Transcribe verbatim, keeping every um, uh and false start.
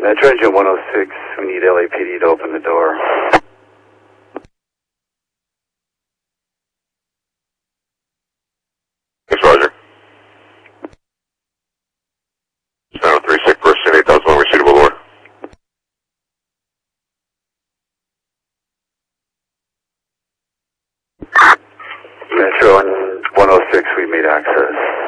Metro Engine one oh six, we need L A P D to open the door. Yes, Roger. Center three six, person eight thousand one, receivable door. Metro one oh six, we made access.